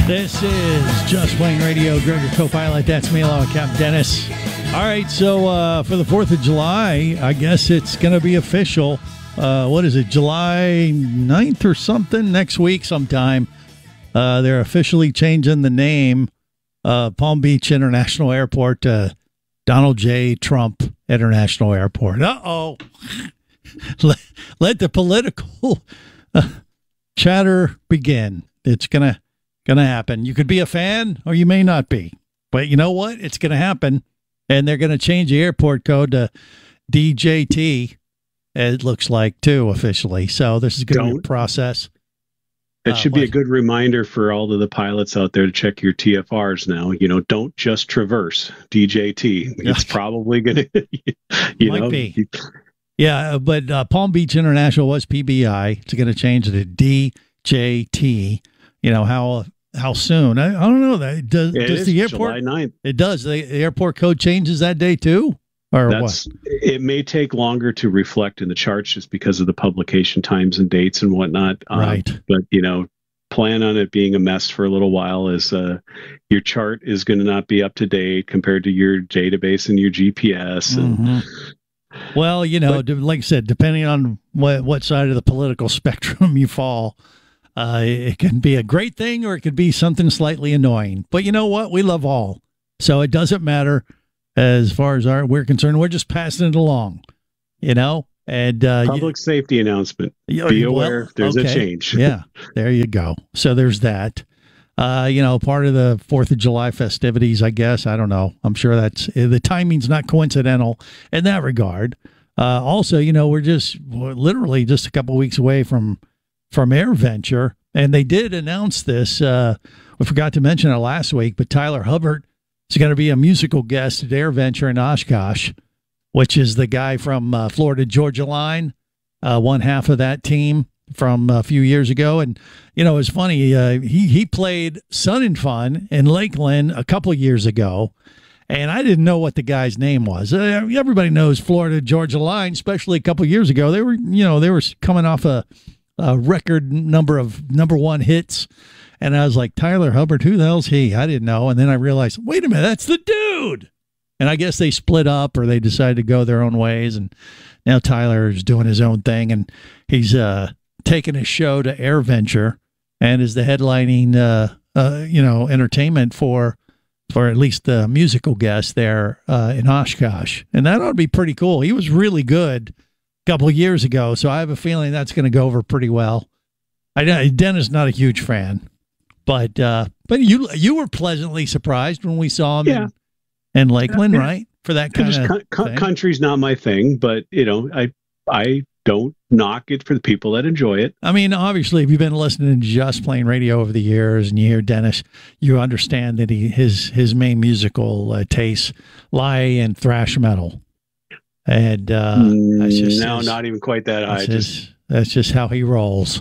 This is Just Playing Radio. Gregor co-pilot. That's me, along with Captain Dennis. All right, so for the 4th of July, I guess it's going to be official. What is it, July 9th or something? Next week sometime. They're officially changing the name, Palm Beach International Airport to Donald J. Trump International Airport. Uh-oh. Let the political chatter begin. It's gonna happen. You could be a fan or you may not be, but you know what? It's gonna happen, and they're gonna change the airport code to DJT. It looks like too officially. So this is gonna be a process. It should be a good reminder for all of the pilots out there to check your TFRs now. You know, don't just traverse DJT. It's probably going to, might be. Yeah, but Palm Beach International was PBI. It's going to change to DJT. You know, how soon? I don't know. Does the airport? July 9th. It does. The airport code changes that day too? Or what? It may take longer to reflect in the charts just because of the publication times and dates and whatnot. Right. But, you know, plan on it being a mess for a little while, as your chart is going to not be up to date compared to your database and your GPS. And, well, you know, like I said, depending on what side of the political spectrum you fall, it can be a great thing or it could be something slightly annoying. But you know what? We love all. So it doesn't matter. As far as we're concerned, we're just passing it along, you know. And public safety announcement. Be aware there's a change. Yeah, there you go. So there's that. You know, part of the 4th of July festivities, I guess. I don't know. I'm sure that's the timing's not coincidental in that regard. Also, you know, we're literally just a couple weeks away from AirVenture, and they did announce this. We forgot to mention it last week, but Tyler Hubbard is going to be a musical guest at AirVenture in Oshkosh, which is the guy from Florida Georgia Line, one half of that team from a few years ago. And, you know, it's funny, he played Sun and Fun in Lakeland a couple years ago, and I didn't know what the guy's name was. Everybody knows Florida Georgia Line, especially a couple years ago. They were coming off a record number of number one hits. And I was like, Tyler Hubbard, who the hell's he? I didn't know. And then I realized, wait a minute, that's the dude. And I guess they split up or they decided to go their own ways. And now Tyler is doing his own thing. And he's taking his show to AirVenture and is the headlining, entertainment for at least the musical guest there in Oshkosh. And that ought to be pretty cool. He was really good a couple of years ago. So I have a feeling that's going to go over pretty well. Dennis is not a huge fan. But you were pleasantly surprised when we saw him in Lakeland, right? For that kind of thing. Country's not my thing, but you know, I don't knock it for the people that enjoy it. I mean, obviously, if you've been listening to Just Playing Radio over the years, and you hear Dennis, you understand that his main musical tastes lie in thrash metal, and not even quite that high. That's just how he rolls.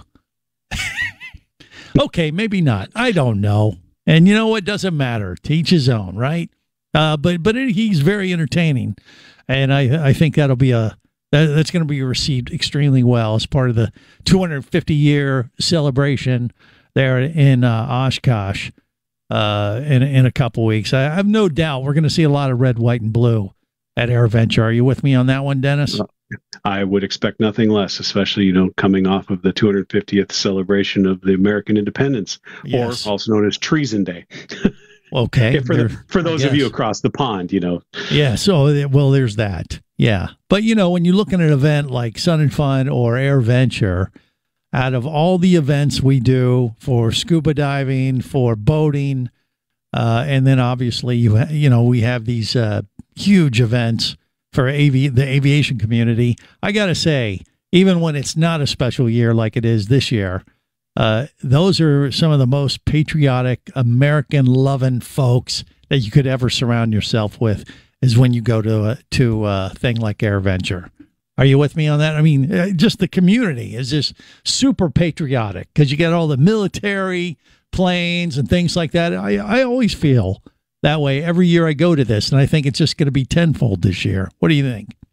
Okay, maybe not. I don't know. And you know what? Doesn't matter. To each his own, right? But he's very entertaining, and I think that's going to be received extremely well as part of the 250-year celebration there in Oshkosh in a couple weeks. I have no doubt we're going to see a lot of red, white, and blue at AirVenture. Are you with me on that one, Dennis? I would expect nothing less, especially, you know, coming off of the 250th celebration of the American independence, or also known as Treason Day. Okay. for those of you across the pond, you know. Yeah. So, well, there's that. Yeah. But, you know, when you look at an event like Sun and Fun or AirVenture, out of all the events we do for scuba diving, for boating, and then obviously, we have these huge events for the aviation community. I got to say, even when it's not a special year like it is this year, those are some of the most patriotic, American-loving folks that you could ever surround yourself with, is when you go to a thing like AirVenture. Are you with me on that? I mean, just the community is just super patriotic because you get all the military planes and things like that. I always feel that way every year I go to this, and I think it's just going to be tenfold this year. What do you think?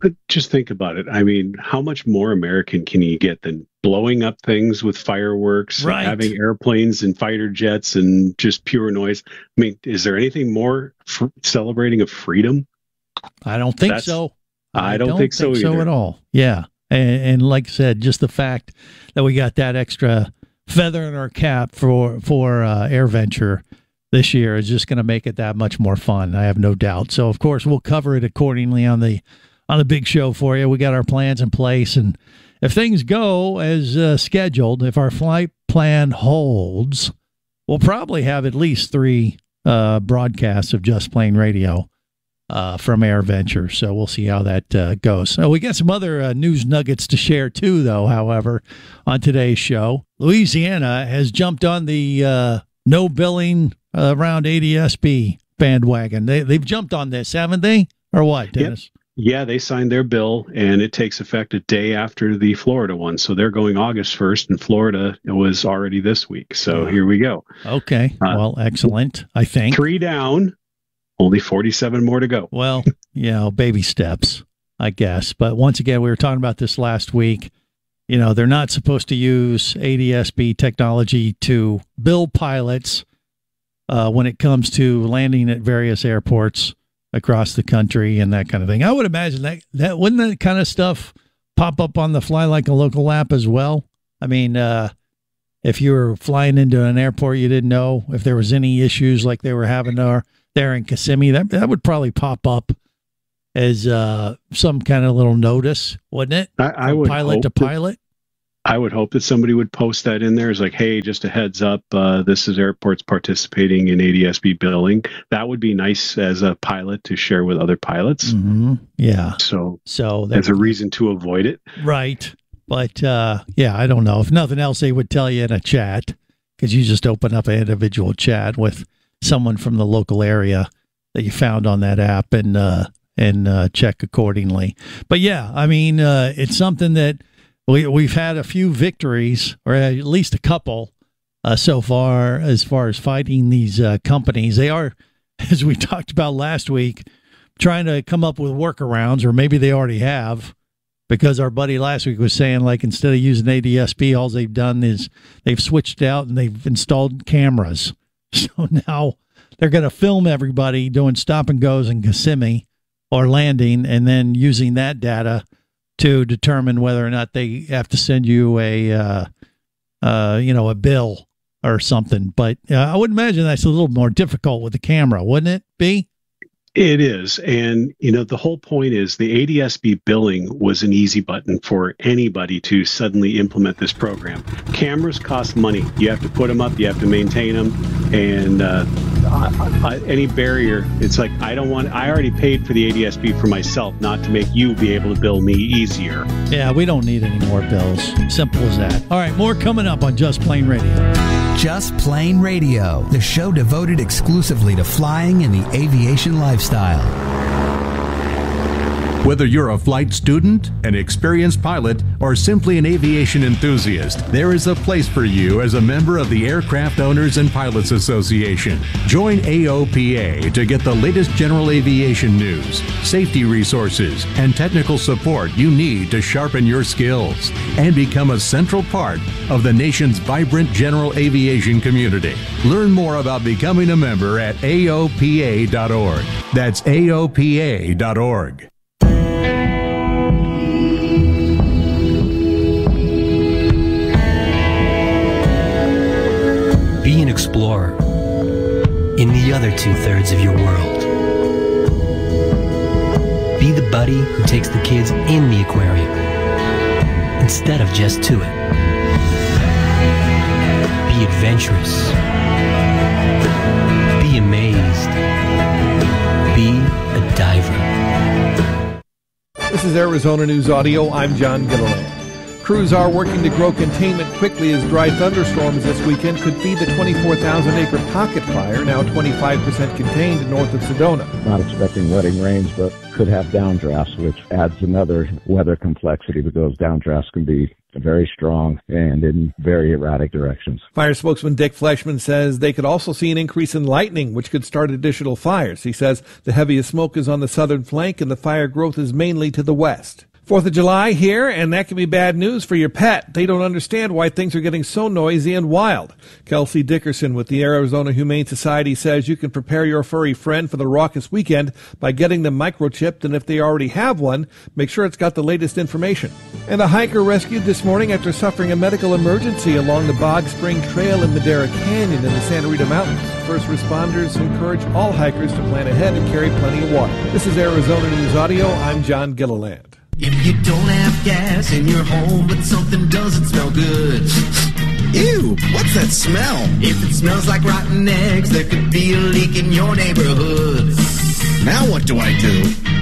But just think about it. I mean, how much more American can you get than blowing up things with fireworks, right, having airplanes and fighter jets and just pure noise? I mean, is there anything more celebrating of freedom? I don't think so. I don't think so either. At all. Yeah. And like I said, just the fact that we got that extra feather in our cap for AirVenture this year is just going to make it that much more fun. I have no doubt. So of course we'll cover it accordingly on the big show for you. We got our plans in place, and if things go as scheduled, if our flight plan holds, we'll probably have at least 3 broadcasts of Just Plain Radio from AirVenture. So we'll see how that goes. So we got some other news nuggets to share too, though, however, on today's show. Louisiana has jumped on the no billing around ADSB bandwagon. They've jumped on this, haven't they? Or what, Dennis? Yep. Yeah, they signed their bill, and it takes effect a day after the Florida one. So they're going August 1st, and Florida was already this week. So here we go. Okay. Well, excellent, I think. 3 down, only 47 more to go. Well, baby steps, I guess. But once again, we were talking about this last week. They're not supposed to use ADSB technology to bill pilots when it comes to landing at various airports across the country and that kind of thing. I would imagine that wouldn't that kind of stuff pop up on the Fly Like a Local app as well? I mean, if you were flying into an airport you didn't know, if there was any issues like they were having there in Kissimmee, that would probably pop up as some kind of little notice, wouldn't it? I would pilot to pilot. I would hope that somebody would post that in there as like, hey, just a heads up, this is airports participating in ADSB billing. That would be nice as a pilot to share with other pilots. Mm-hmm. Yeah. So there's a reason to avoid it. Right. But, I don't know. If nothing else, they would tell you in a chat, because you just open up an individual chat with someone from the local area that you found on that app and check accordingly. But, I mean, it's something that we've had a few victories, or at least a couple so far as fighting these companies. They are, as we talked about last week, trying to come up with workarounds, or maybe they already have, because our buddy last week was saying, like, instead of using ADSB, all they've done is they've switched out and they've installed cameras. So now they're going to film everybody doing stop and goes in Kissimmee or landing, and then using that data to determine whether or not they have to send you a bill or something. But I would imagine that's a little more difficult with the camera, wouldn't it be? It is. And, the whole point is the ADSB billing was an easy button for anybody to suddenly implement this program. Cameras cost money. You have to put them up, you have to maintain them. And any barrier, it's like, I already paid for the ADSB for myself, not to make you be able to bill me easier. Yeah, we don't need any more bills. Simple as that. All right, more coming up on Just Plain Radio. Just Plain Radio, the show devoted exclusively to flying and the aviation lifestyle. Whether you're a flight student, an experienced pilot, or simply an aviation enthusiast, there is a place for you as a member of the Aircraft Owners and Pilots Association. Join AOPA to get the latest general aviation news, safety resources, and technical support you need to sharpen your skills and become a central part of the nation's vibrant general aviation community. Learn more about becoming a member at AOPA.org. That's AOPA.org. Be an explorer in the other 2/3 of your world. Be the buddy who takes the kids in the aquarium instead of just to it. Be adventurous. Be amazed. Be a diver. This is Arizona News Audio. I'm John Gilliland. Crews are working to grow containment quickly as dry thunderstorms this weekend could feed the 24,000-acre pocket fire, now 25% contained north of Sedona. Not expecting wetting rains, but could have downdrafts, which adds another weather complexity because downdrafts can be very strong and in very erratic directions. Fire spokesman Dick Fleshman says they could also see an increase in lightning, which could start additional fires. He says the heaviest smoke is on the southern flank and the fire growth is mainly to the west. 4th of July here, and that can be bad news for your pet. They don't understand why things are getting so noisy and wild. Kelsey Dickerson with the Arizona Humane Society says you can prepare your furry friend for the raucous weekend by getting them microchipped, and if they already have one, make sure it's got the latest information. And a hiker rescued this morning after suffering a medical emergency along the Bog Spring Trail in Madera Canyon in the Santa Rita Mountains. First responders encourage all hikers to plan ahead and carry plenty of water. This is Arizona News Audio. I'm John Gilliland. If you don't have gas in your home, but something doesn't smell good. Ew, what's that smell? If it smells like rotten eggs, there could be a leak in your neighborhood. Now what do I do?